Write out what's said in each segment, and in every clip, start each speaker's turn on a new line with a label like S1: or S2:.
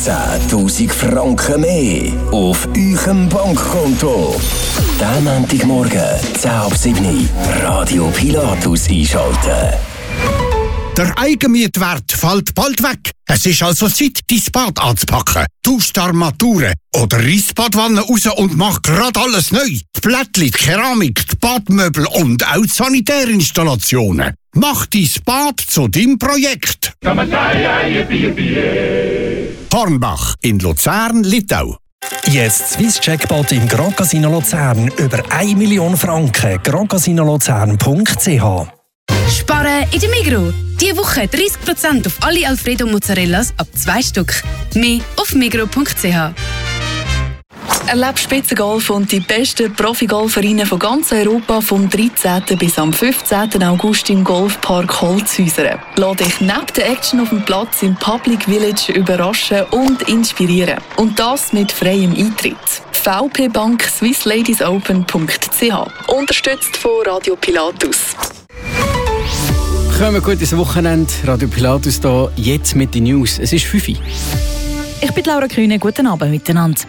S1: 10'000 Franken mehr auf eurem Bankkonto. Diesen Montagmorgen, 6:10 Uhr, Radio Pilatus einschalten.
S2: Der Eigenmietwert fällt bald weg. Es ist also Zeit, dein Bad anzupacken. Tausch die Armaturen oder reiss die Badwanne raus und mach grad alles neu. Die Plättchen, die Keramik, die Badmöbel und auch die Sanitärinstallationen. Mach dein Bad zu deinem Projekt. Hornbach in Luzern, Littau.
S3: Jetzt Swiss Jackpot im Grand Casino Luzern über 1 Million Franken. grandcasinolozern.ch.
S4: Sparen in der Migros. Diese Woche 30% auf alle Alfredo Mozzarellas ab 2 Stück. Mehr auf migros.ch.
S5: Erlebt Spitzengolf und die besten Profi-Golferinnen von ganz Europa vom 13. bis am 15. August im Golfpark Holzhäusern. Lass dich neben der Action auf dem Platz im Public Village überraschen und inspirieren. Und das mit freiem Eintritt. VP Bank SwissLadiesOpen.ch. Unterstützt von Radio Pilatus.
S6: Kommen wir gut ins Wochenende. Radio Pilatus hier, jetzt mit den News. Es ist 5 Uhr.
S7: Ich bin Laura Kühne. Guten Abend miteinander.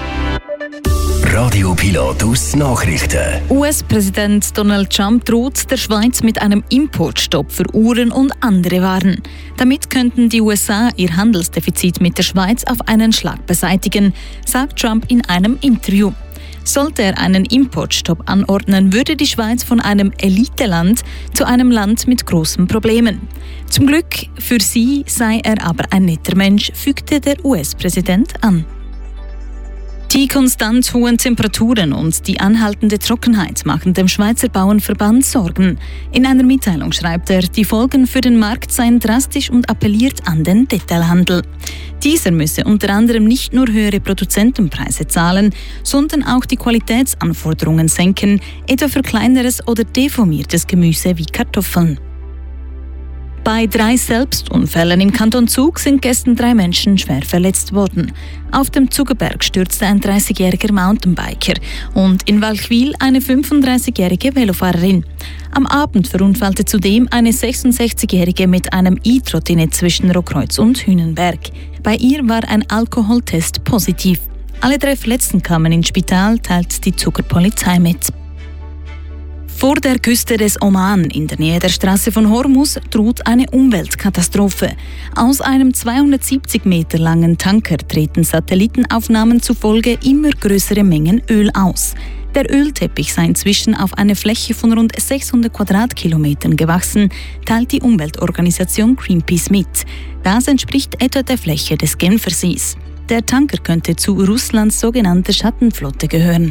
S1: Radio Pilatus Nachrichten.
S7: US-Präsident Donald Trump droht der Schweiz mit einem Importstopp für Uhren und andere Waren. Damit könnten die USA ihr Handelsdefizit mit der Schweiz auf einen Schlag beseitigen, sagt Trump in einem Interview. Sollte er einen Importstopp anordnen, würde die Schweiz von einem Eliteland zu einem Land mit großen Problemen. Zum Glück für sie sei er aber ein netter Mensch, fügte der US-Präsident an. Die konstant hohen Temperaturen und die anhaltende Trockenheit machen dem Schweizer Bauernverband Sorgen. In einer Mitteilung schreibt er, die Folgen für den Markt seien drastisch und appelliert an den Detailhandel. Dieser müsse unter anderem nicht nur höhere Produzentenpreise zahlen, sondern auch die Qualitätsanforderungen senken, etwa für kleineres oder deformiertes Gemüse wie Kartoffeln. Bei 3 Selbstunfällen im Kanton Zug sind gestern 3 Menschen schwer verletzt worden. Auf dem Zugerberg stürzte ein 30-jähriger Mountainbiker und in Walchwil eine 35-jährige Velofahrerin. Am Abend verunfallte zudem eine 66-jährige mit einem E-Trottinett zwischen Rotkreuz und Hünenberg. Bei ihr war ein Alkoholtest positiv. Alle 3 Verletzten kamen ins Spital, teilt die Zugerpolizei mit. Vor der Küste des Oman, in der Nähe der Straße von Hormuz, droht eine Umweltkatastrophe. Aus einem 270 Meter langen Tanker treten Satellitenaufnahmen zufolge immer größere Mengen Öl aus. Der Ölteppich sei inzwischen auf eine Fläche von rund 600 Quadratkilometern gewachsen, teilt die Umweltorganisation Greenpeace mit. Das entspricht etwa der Fläche des Genfersees. Der Tanker könnte zu Russlands sogenannter Schattenflotte gehören.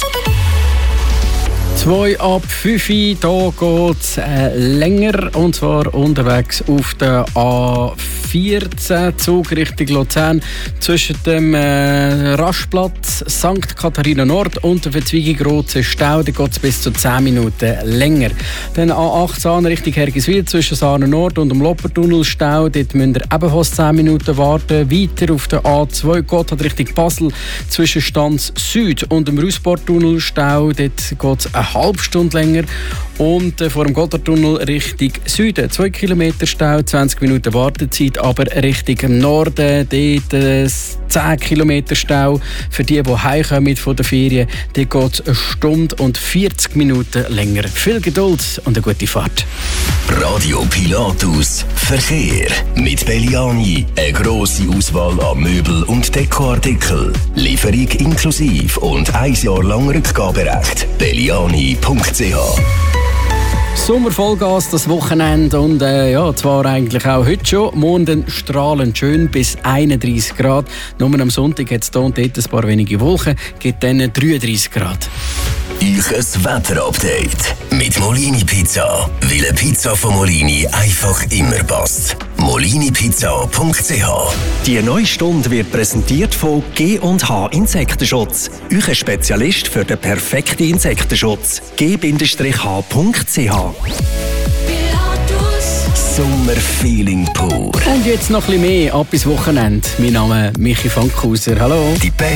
S6: 2 ab 5 Uhr, da geht es länger, und zwar unterwegs auf der A14, Zug Richtung Luzern, zwischen dem Rastplatz St. Katharina Nord und der Verzweigung Große Stau, da geht es bis zu 10 Minuten länger. Dann A18 Richtung Hergiswil, zwischen Sarnen Nord und dem Loppertunnel Stau, dort müsst ihr ebenfalls 10 Minuten warten. Weiter auf der A2 geht Richtung Basel, zwischen Stanz Süd und dem Russporttunnel Stau, dort geht es eine halbe Stunde länger. Und vor dem Gotthardtunnel Richtung Süden 2 Kilometer Stau, 20 Minuten Wartezeit, aber Richtung Norden dort 10 Kilometer Stau. Für die heimkommen von der Ferien, dort geht es 1 Stunde und 40 Minuten länger. Viel Geduld und eine gute Fahrt.
S1: Radio Pilatus Verkehr mit Belliani. Eine grosse Auswahl an Möbel- und Dekoartikel. Lieferung inklusive und 1 Jahr lang Rückgaberecht. Belliani.ch.
S6: Sommervollgas das Wochenende und zwar eigentlich auch heute schon. Morgen strahlend schön bis 31 Grad. Nur am Sonntag hat es hier und dort ein paar wenige Wolken, gibt dann 33 Grad.
S1: Euch ein Wetterupdate mit Molini Pizza. Weil eine Pizza von Molini einfach immer passt. molinipizza.ch.
S3: Die neue Stunde wird präsentiert von G&H Insektenschutz. Euer Spezialist für den perfekten Insektenschutz. G-H.ch.
S1: Sommerfeeling pur.
S6: Und jetzt noch ein bisschen mehr ab ins Wochenende. Mein Name ist Michi Fankhauser. Hallo.
S1: Die